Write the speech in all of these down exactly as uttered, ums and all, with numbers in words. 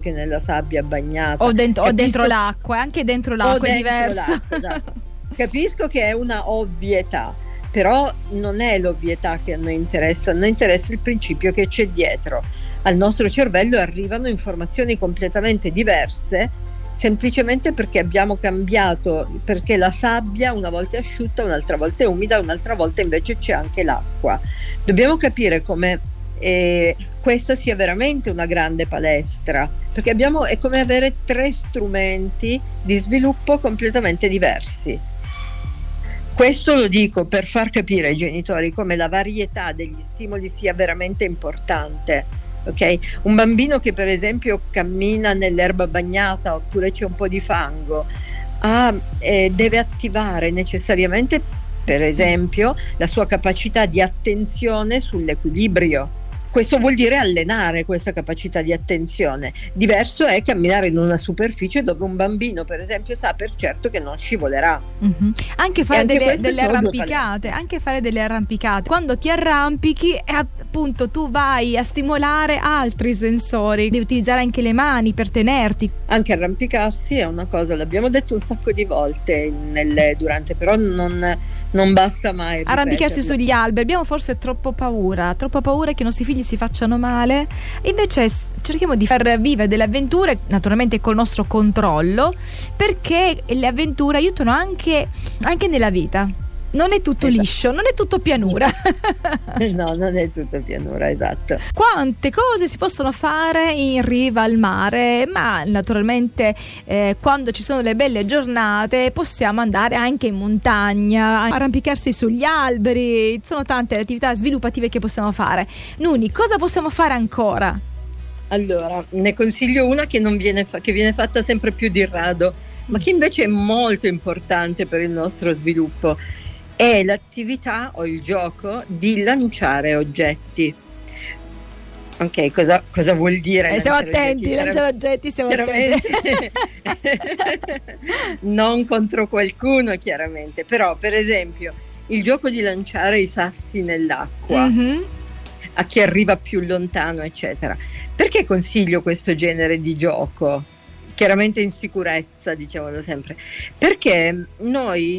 che nella sabbia bagnata o dentro, Capisco... o dentro l'acqua, anche dentro l'acqua è dentro diverso. l'acqua, esatto. Capisco che è una ovvietà, però non è l'ovvietà che a noi interessa, a noi interessa il principio che c'è dietro. Al nostro cervello arrivano informazioni completamente diverse semplicemente perché abbiamo cambiato, perché la sabbia una volta è asciutta, un'altra volta è umida, un'altra volta invece c'è anche l'acqua. Dobbiamo capire come eh, questa sia veramente una grande palestra, perché abbiamo, è come avere tre strumenti di sviluppo completamente diversi. Questo lo dico per far capire ai genitori come la varietà degli stimoli sia veramente importante. Okay? Un bambino che per esempio cammina nell'erba bagnata oppure c'è un po' di fango ah, eh, deve attivare necessariamente per esempio la sua capacità di attenzione sull'equilibrio. Questo vuol dire allenare questa capacità di attenzione. Diverso è camminare in una superficie dove un bambino, per esempio, sa per certo che non scivolerà. Mm-hmm. Anche fare anche delle, delle arrampicate, anche fare delle arrampicate. Quando ti arrampichi, appunto, tu vai a stimolare altri sensori. Devi utilizzare anche le mani per tenerti. Anche arrampicarsi è una cosa, l'abbiamo detto un sacco di volte nelle, durante, però non, non basta mai ripeterlo. Arrampicarsi sugli alberi, abbiamo forse troppo paura, troppo paura che i nostri figli si facciano male, invece cerchiamo di far vivere delle avventure naturalmente col nostro controllo, perché le avventure aiutano anche, anche nella vita. Non è tutto esatto. liscio, non è tutto pianura. No, non è tutto pianura, esatto. Quante cose si possono fare in riva al mare, ma naturalmente eh, quando ci sono le belle giornate possiamo andare anche in montagna, arrampicarsi sugli alberi, sono tante le attività sviluppative che possiamo fare. Nuni, cosa possiamo fare ancora? Allora, ne consiglio una che non viene fa- che viene fatta sempre più di rado, ma che invece è molto importante per il nostro sviluppo. È l'attività o il gioco di lanciare oggetti. Ok, cosa, cosa vuol dire? Eh, stiamo attenti, oggetti? lanciare oggetti, stiamo attenti. Non contro qualcuno, chiaramente, però per esempio il gioco di lanciare i sassi nell'acqua, mm-hmm. a chi arriva più lontano, eccetera. Perché consiglio questo genere di gioco? Chiaramente in sicurezza, diciamolo sempre. Perché noi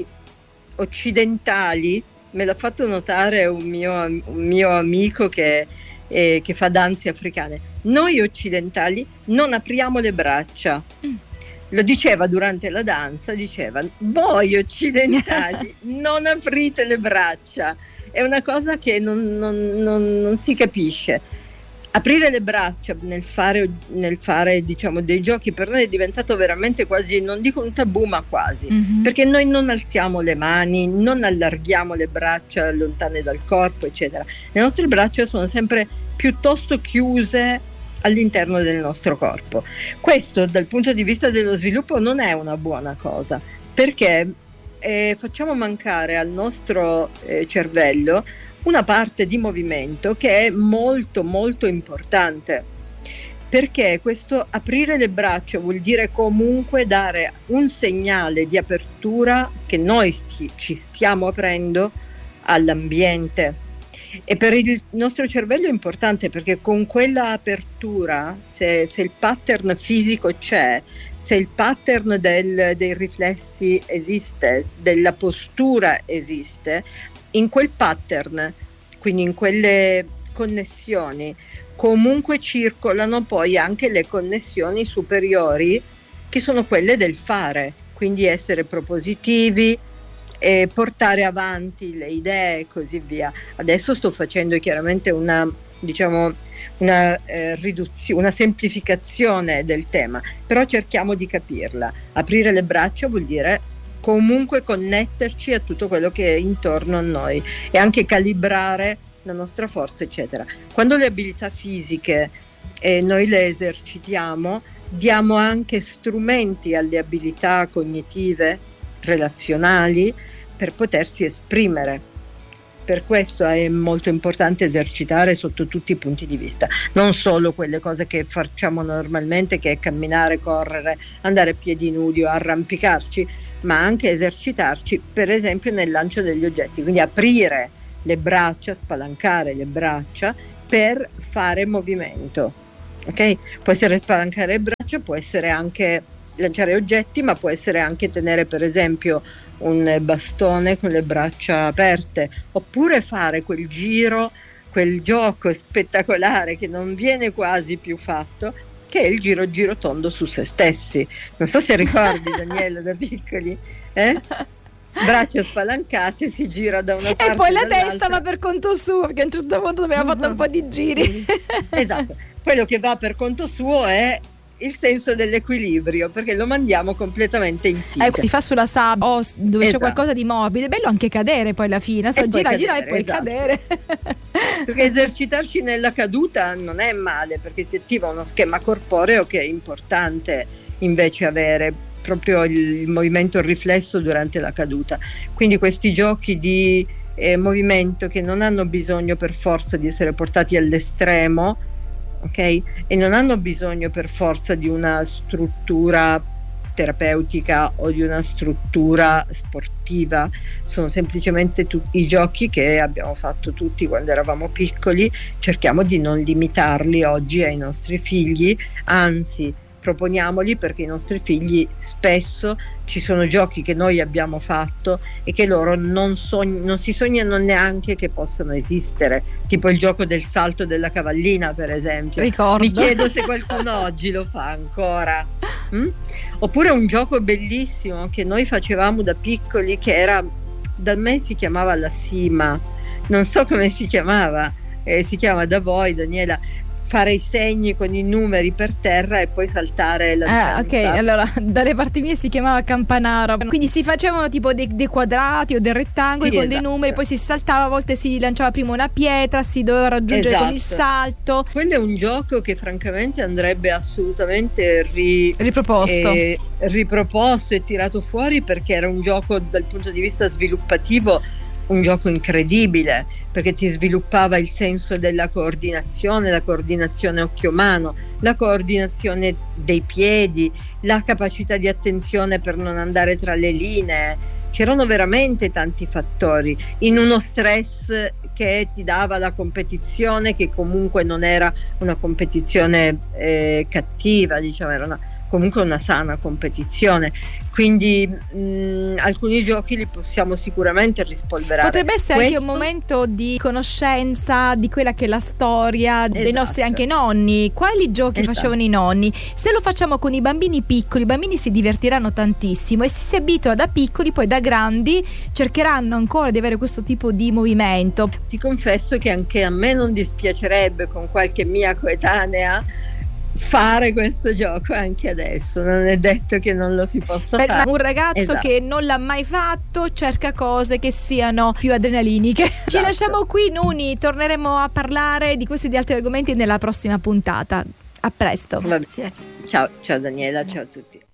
occidentali, me l'ha fatto notare un mio, un mio amico che, eh, che fa danze africane, noi occidentali non apriamo le braccia. Mm. Lo diceva durante la danza, diceva: voi occidentali non aprite le braccia. È una cosa che non, non, non, non si capisce. Aprire le braccia nel fare, nel fare diciamo dei giochi per noi è diventato veramente quasi, non dico un tabù, ma quasi, mm-hmm. perché noi non alziamo le mani, non allarghiamo le braccia lontane dal corpo, eccetera. Le nostre braccia sono sempre piuttosto chiuse all'interno del nostro corpo. Questo dal punto di vista dello sviluppo non è una buona cosa, perché eh, facciamo mancare al nostro eh, cervello una parte di movimento che è molto molto importante, perché questo aprire le braccia vuol dire comunque dare un segnale di apertura che noi sti- ci stiamo aprendo all'ambiente, e per il nostro cervello è importante, perché con quella apertura, se, se il pattern fisico c'è, se il pattern del, dei riflessi esiste, della postura esiste, in quel pattern, quindi in quelle connessioni, comunque circolano poi anche le connessioni superiori, che sono quelle del fare, quindi essere propositivi e portare avanti le idee e così via. Adesso sto facendo chiaramente una, diciamo, una eh, riduzione, una semplificazione del tema, però cerchiamo di capirla. Aprire le braccia vuol dire comunque connetterci a tutto quello che è intorno a noi e anche calibrare la nostra forza, eccetera. Quando le abilità fisiche eh, noi le esercitiamo, diamo anche strumenti alle abilità cognitive, relazionali, per potersi esprimere. Per questo è molto importante esercitare sotto tutti i punti di vista, non solo quelle cose che facciamo normalmente, che è camminare, correre, andare a piedi nudi o arrampicarci, ma anche esercitarci per esempio nel lancio degli oggetti, quindi aprire le braccia, spalancare le braccia per fare movimento. ok? Può essere spalancare il braccio, può essere anche lanciare oggetti, ma può essere anche tenere per esempio un bastone con le braccia aperte, oppure fare quel giro, quel gioco spettacolare che non viene quasi più fatto, che è il giro giro tondo su se stessi. Non so se ricordi Daniela da piccoli, eh? Braccia spalancate, si gira da una parte e poi la dall'altra. testa va per conto suo, perché a un certo punto abbiamo uh-huh. fatto un po' di giri. Esatto, quello che va per conto suo è il senso dell'equilibrio, perché lo mandiamo completamente in tilt. Ecco, si fa sulla sabbia o dove esatto. c'è qualcosa di morbido, è bello anche cadere poi alla fine, so, gira cadere, gira e poi esatto. cadere. Perché esercitarci nella caduta non è male, perché si attiva uno schema corporeo che è importante invece avere, proprio il, il movimento, il riflesso durante la caduta. Quindi questi giochi di eh, movimento che non hanno bisogno per forza di essere portati all'estremo, ok? E non hanno bisogno per forza di una struttura terapeutica o di una struttura sportiva, sono semplicemente tutti i giochi che abbiamo fatto tutti quando eravamo piccoli. Cerchiamo di non limitarli oggi ai nostri figli, anzi proponiamoli, perché i nostri figli spesso ci sono giochi che noi abbiamo fatto e che loro non, sogn- non si sognano neanche che possano esistere, tipo il gioco del salto della cavallina per esempio. Ricordo. Mi chiedo se qualcuno oggi lo fa ancora. Mm? Oppure un gioco bellissimo che noi facevamo da piccoli, che era, da me si chiamava la Sima, non so come si chiamava, eh, si chiama da voi Daniela, fare i segni con i numeri per terra e poi saltare la ah, ok, allora dalle parti mie si chiamava campanaro, quindi si facevano tipo dei, dei quadrati o dei rettangoli sì, con esatto. dei numeri, poi si saltava, a volte si lanciava prima una pietra, si doveva raggiungere esatto. con il salto. Quello è un gioco che francamente andrebbe assolutamente ri, riproposto eh, riproposto e tirato fuori, perché era un gioco dal punto di vista sviluppativo un gioco incredibile, perché ti sviluppava il senso della coordinazione, la coordinazione occhio-mano, la coordinazione dei piedi, la capacità di attenzione per non andare tra le linee. C'erano veramente tanti fattori in uno stress che ti dava la competizione, che comunque non era una competizione eh, cattiva, diciamo, era una, comunque una sana competizione. Quindi mh, alcuni giochi li possiamo sicuramente rispolverare. Potrebbe essere Questo... anche un momento di conoscenza di quella che è la storia esatto. dei nostri anche nonni. Quali giochi esatto. facevano i nonni? Se lo facciamo con i bambini piccoli, i bambini si divertiranno tantissimo, e se si abitua da piccoli, poi da grandi cercheranno ancora di avere questo tipo di movimento. Ti confesso che anche a me non dispiacerebbe, con qualche mia coetanea, fare questo gioco anche adesso. Non è detto che non lo si possa per fare. Un ragazzo esatto. che non l'ha mai fatto cerca cose che siano più adrenaliniche. Esatto. Ci lasciamo qui, Nuni, torneremo a parlare di questi e di altri argomenti nella prossima puntata. A presto. Grazie. Ciao, ciao Daniela, ciao a tutti.